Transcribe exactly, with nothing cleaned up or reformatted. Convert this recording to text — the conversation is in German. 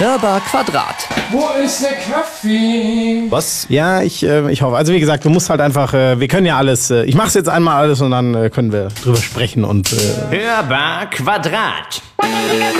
Hörbar Quadrat. Wo ist der Kaffee? Was? Ja, ich, äh, ich hoffe. Also wie gesagt, du musst halt einfach, äh, wir können ja alles, äh, ich mach's jetzt einmal alles und dann äh, können wir drüber sprechen und... Äh Hörbar Quadrat.